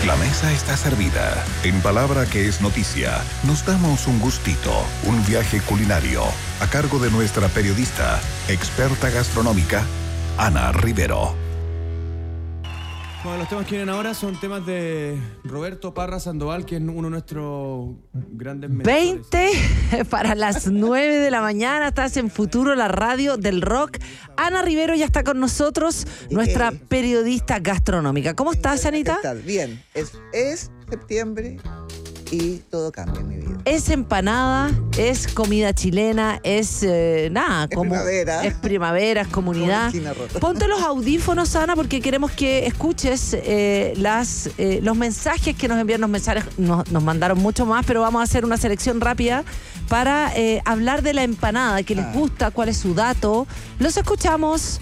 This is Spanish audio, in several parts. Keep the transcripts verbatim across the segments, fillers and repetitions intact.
La mesa está servida. En palabra que es noticia, nos damos un gustito, un viaje culinario, a cargo de nuestra periodista, experta gastronómica, Ana Rivero. Bueno, los temas que vienen ahora son temas de Roberto Parra Sandoval, que es uno de nuestros grandes mentores. veinte para las nueve de la mañana, estás en Futuro, la radio del rock. Ana Rivero ya está con nosotros, nuestra periodista gastronómica. ¿Cómo estás, Anita? ¿Qué tal? Bien, es, es septiembre y todo cambia en mi vida. Es empanada, es comida chilena, es eh, nada, Es como primavera. es primavera, es comunidad. Como esquina rota. Ponte los audífonos, Ana, porque queremos que escuches eh, las eh, los mensajes que nos envían, los mensajes, nos, nos mandaron mucho más, pero vamos a hacer una selección rápida para eh, hablar de la empanada, que les Ah. gusta, cuál es su dato. Los escuchamos.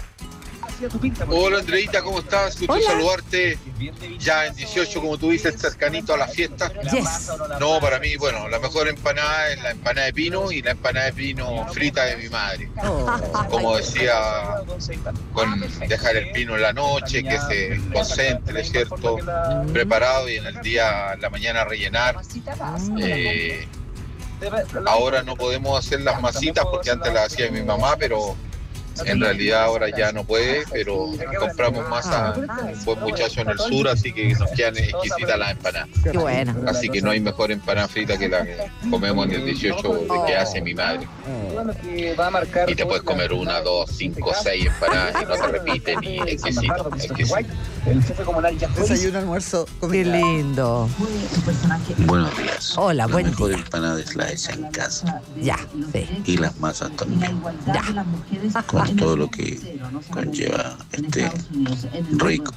Hola Andreita, ¿cómo estás? Gusto Hola. saludarte. Ya en dieciocho, como tú dices, cercanito a la fiesta. Yes. No, para mí, bueno, la mejor empanada es la empanada de pino y la empanada de pino frita de mi madre. Como decía, con dejar el pino en la noche, que se concentre, ¿cierto? Preparado y en el día, en la mañana rellenar. Eh, ahora no podemos hacer las masitas porque antes las hacía mi mamá, pero en realidad ahora ya no puede, pero compramos masa un buen muchacho en el sur, así que nos quedan exquisitas las empanadas. Qué buena. Así que no hay mejor empanada frita que la que comemos en el dieciocho de que hace mi madre. Y te puedes comer una, dos, cinco, seis empanadas y no te repiten, y exquisito, exquisito. Desayuno, almuerzo, Qué comida. lindo. Buenos días. Hola, la buen mejor día. empanada es la hecha en casa Ya, sí. y las masas también, Ya. con todo lo que conlleva este rico.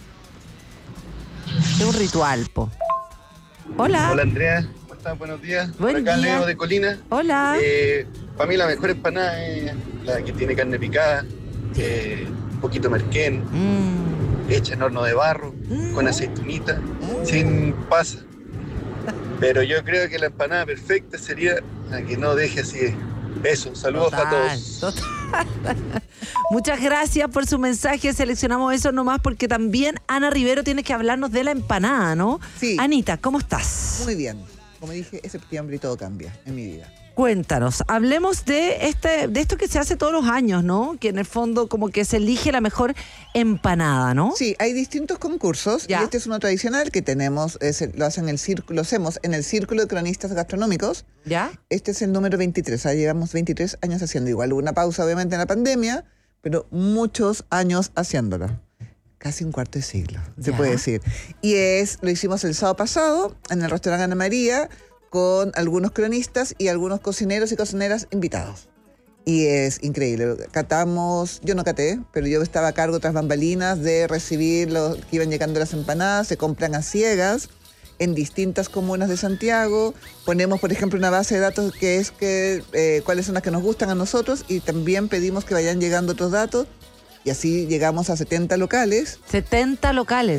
Es un ritual, po. Hola. Hola Andrea, ¿cómo estás? Buenos días. Buen Por acá día. Leo de Colina. Hola. Eh, para mí la mejor empanada es la que tiene carne picada, eh, un poquito merquén, Mm. hecha en horno de barro, Mm. con aceitunita, sin pasa. Pero yo creo que la empanada perfecta sería la que no deje así. Eso, saludos Total, a todos. total. Muchas gracias por su mensaje. Seleccionamos eso nomás porque también Ana Rivero tiene que hablarnos de la empanada, ¿no? Sí. Anita, ¿cómo estás? Muy bien. Como dije, es septiembre y todo cambia en mi vida. Cuéntanos, hablemos de este, de esto que se hace todos los años, ¿no? Que en el fondo como que se elige la mejor empanada, ¿no? Sí, hay distintos concursos Ya. y este es uno tradicional que tenemos, es el- lo hacen el círculo, lo hacemos en el Círculo de Cronistas Gastronómicos. ¿Ya? Este es el número veintitrés, ya llevamos veintitrés años haciendo igual. Hubo una pausa obviamente en la pandemia, pero muchos años haciéndolo. Casi un cuarto de siglo, se Ya. puede decir. Y es, lo hicimos el sábado pasado en el restaurante Ana María con algunos cronistas y algunos cocineros y cocineras invitados. Y es increíble. Catamos, yo no caté, pero yo estaba a cargo tras bambalinas de recibir los que iban llegando las empanadas, se compran a ciegas en distintas comunas de Santiago. Ponemos, por ejemplo, una base de datos que es que eh, cuáles son las que nos gustan a nosotros y también pedimos que vayan llegando otros datos y así llegamos a setenta locales. setenta locales.